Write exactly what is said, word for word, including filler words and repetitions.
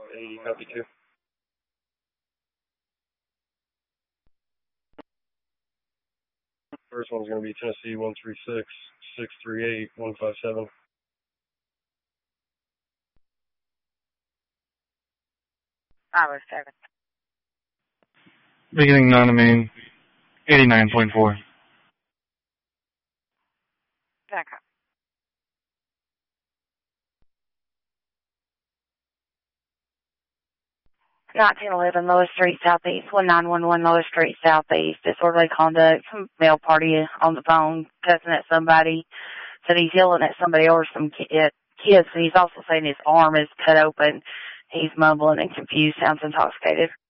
eighty, copy two. First one's going to be Tennessee one three six, six three eight, one five seven. five oh seven. Beginning nine main, eighty-nine point four. Okay. nineteen eleven Lower Street Southeast, one nine one one Lower Street Southeast. Disorderly conduct, some male party on the phone, cussing at somebody. Said he's yelling at somebody or some kid, kids, and he's also saying his arm is cut open. He's mumbling and confused, sounds intoxicated.